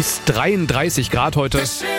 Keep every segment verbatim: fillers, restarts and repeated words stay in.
bis dreiunddreißig Grad heute.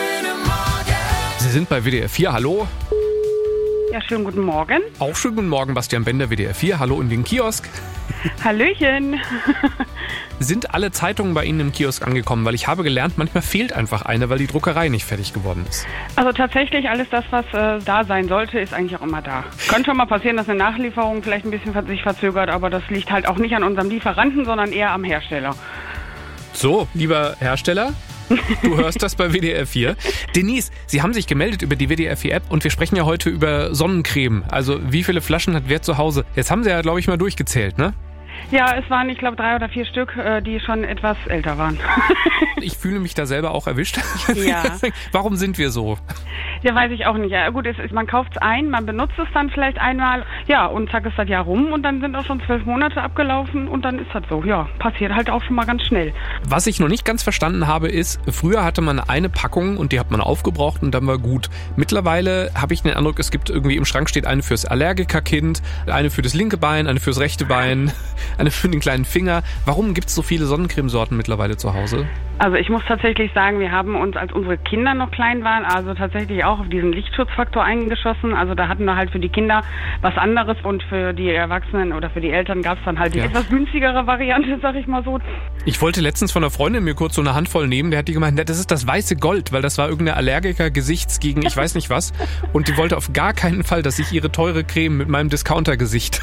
Sie sind bei W D R vier, hallo. Ja, schönen guten Morgen. Auch schönen guten Morgen, Bastian Bender, W D R vier, hallo in den Kiosk. Hallöchen. Sind alle Zeitungen bei Ihnen im Kiosk angekommen? Weil ich habe gelernt, manchmal fehlt einfach eine, weil die Druckerei nicht fertig geworden ist. Also tatsächlich alles das, was äh, da sein sollte, ist eigentlich auch immer da. Könnte schon mal passieren, dass eine Nachlieferung vielleicht ein bisschen sich verzögert, aber das liegt halt auch nicht an unserem Lieferanten, sondern eher am Hersteller. So, lieber Hersteller, du hörst das bei W D R vier. Denise, Sie haben sich gemeldet über die W D R vier App und wir sprechen ja heute über Sonnencreme. Also wie viele Flaschen hat wer zu Hause? Jetzt haben Sie ja, glaube ich, mal durchgezählt, ne? Ja, es waren, ich glaube, drei oder vier Stück, die schon etwas älter waren. Ich fühle mich da selber auch erwischt. Ja. Warum sind wir so? Ja, weiß ich auch nicht. Ja, gut, es ist, man kauft es ein, man benutzt es dann vielleicht einmal, ja, und zack ist das Jahr rum und dann sind auch schon zwölf Monate abgelaufen und dann ist das so. Ja, passiert halt auch schon mal ganz schnell. Was ich noch nicht ganz verstanden habe, ist, früher hatte man eine Packung und die hat man aufgebraucht und dann war gut. Mittlerweile habe ich den Eindruck, es gibt irgendwie im Schrank steht eine fürs Allergikerkind, eine für das linke Bein, eine fürs rechte Bein, eine für den kleinen Finger. Warum gibt es so viele Sonnencremesorten mittlerweile zu Hause? Also ich muss tatsächlich sagen, wir haben uns, als unsere Kinder noch klein waren, also tatsächlich auch auf diesen Lichtschutzfaktor eingeschossen. Also da hatten wir halt für die Kinder was anderes und für die Erwachsenen oder für die Eltern gab es dann halt die ja. etwas günstigere Variante, sag ich mal so. Ich wollte letztens von einer Freundin mir kurz so eine Handvoll nehmen, der hat die gemeint, das ist das weiße Gold, weil das war irgendeine Allergiker-Gesichts gegen ich weiß nicht was und die wollte auf gar keinen Fall, dass ich ihre teure Creme mit meinem Discounter-Gesicht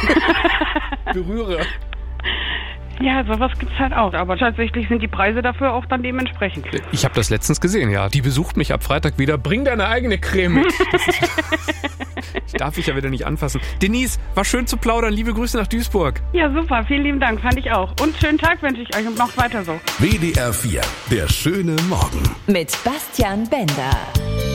berühre. Ja, sowas gibt's halt auch. Aber tatsächlich sind die Preise dafür auch dann dementsprechend. Ich habe das letztens gesehen, ja. Die besucht mich ab Freitag wieder. Bring deine eigene Creme mit. Ich darf ich ja wieder nicht anfassen. Denise, war schön zu plaudern. Liebe Grüße nach Duisburg. Ja, super. Vielen lieben Dank. Fand ich auch. Und schönen Tag wünsche ich euch und noch weiter so. W D R vier, der schöne Morgen. Mit Bastian Bender.